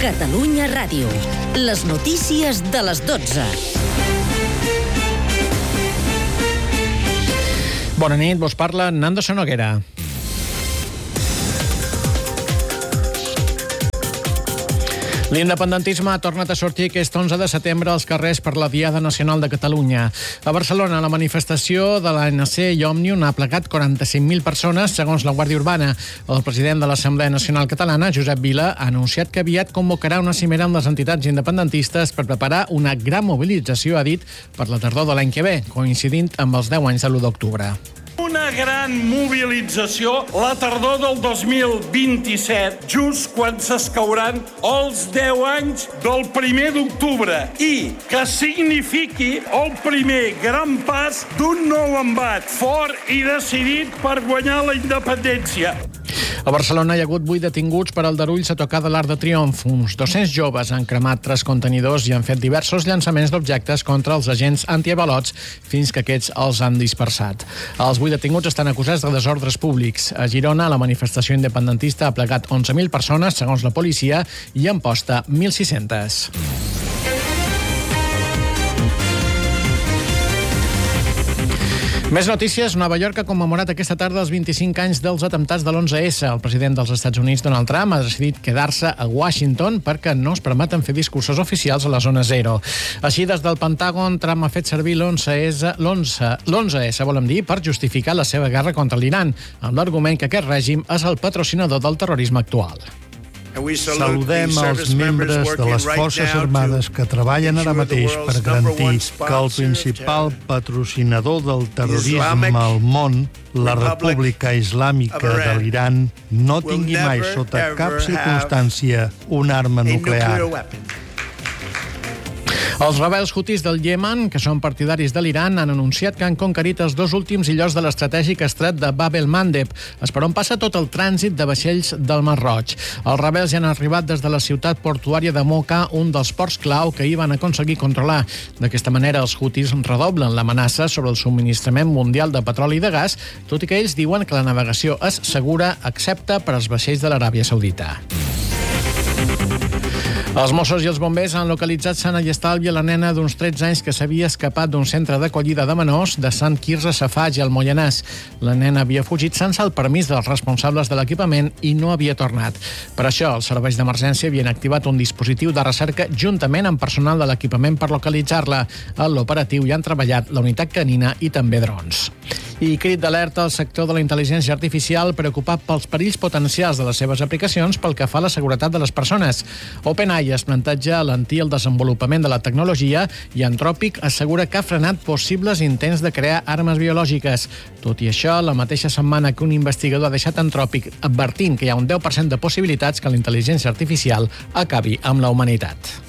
Catalunya Ràdio. Les notícies de les 12. Bona nit, vos parla Nando Sonoguera. L'independentisme ha tornat a sortir aquest 11 de setembre als carrers per la Diada Nacional de Catalunya. A Barcelona, la manifestació de l'ANC i Òmnium ha plegat 45.000 persones, segons la Guàrdia Urbana. El president de l'Assemblea Nacional Catalana, Josep Vila, ha anunciat que aviat convocarà una cimera amb les entitats independentistes per preparar una gran mobilització, ha dit, per la tardor de l'any que ve, coincidint amb els 10 anys de l'1 d'octubre. Una gran mobilització la tardor del 2027, just quan s'escauran els 10 anys del 1 d'octubre i que signifiqui el primer gran pas d'un nou embat fort i decidit per guanyar la independència. A Barcelona hi ha hagut 8 detinguts per aldarulls a tocar de l'Arc de Triomf. Uns 200 joves han cremat 3 contenidors i han fet diversos llançaments d'objectes contra els agents antiavalots fins que aquests els han dispersat. Els 8 detinguts estan acusats de desordres públics. A Girona, la manifestació independentista ha plegat 11.000 persones, segons la policia, i en posta 1.600. Més notícies. Nova York ha commemorat aquesta tarda els 25 anys dels atemptats de l'11S. El president dels Estats Units, Donald Trump, ha decidit quedar-se a Washington perquè no es permeten fer discursos oficials a la zona zero. Així, des del Pentàgon, Trump ha fet servir l'11S, volem dir, per justificar la seva guerra contra l'Iran, amb l'argument que aquest règim és el patrocinador del terrorisme actual. Saludem els membres de les Forces Armades que treballen ara mateix per garantir que el principal patrocinador del terrorisme al món, la República Islàmica de l'Iran, no tingui mai sota cap circumstància una arma nuclear. Els rebels hutis del Iemen, que són partidaris de l'Iran, han anunciat que han conquerit els 2 últims illots de l'estratègic estret de Bab el-Mandeb, per on passa tot el trànsit de vaixells del Mar Roig. Els rebels ja han arribat des de la ciutat portuària de Mocha, un dels ports clau que hi van aconseguir controlar. D'aquesta manera, els hutis redoblen l'amenaça sobre el subministrament mundial de petroli i de gas, tot i que ells diuen que la navegació és segura, excepte per als vaixells de l'Aràbia Saudita. Els Mossos i els bombers han localitzat sana i estàlvia la nena d'uns 13 anys que s'havia escapat d'un centre d'acollida de menors de Sant Quirze Safaja, al Moianès. La nena havia fugit sense el permís dels responsables de l'equipament i no havia tornat. Per això, els serveis d'emergència havien activat un dispositiu de recerca juntament amb personal de l'equipament per localitzar-la. A l'operatiu hi han treballat la unitat canina i també drons. I crit d'alerta al sector de la intel·ligència artificial preocupat pels perills potencials de les seves aplicacions pel que fa a la seguretat de les persones. OpenAI es planteja alentir el desenvolupament de la tecnologia i Anthropic assegura que ha frenat possibles intents de crear armes biològiques. Tot i això, la mateixa setmana que un investigador ha deixat Anthropic advertint que hi ha un 10% de possibilitats que la intel·ligència artificial acabi amb la humanitat.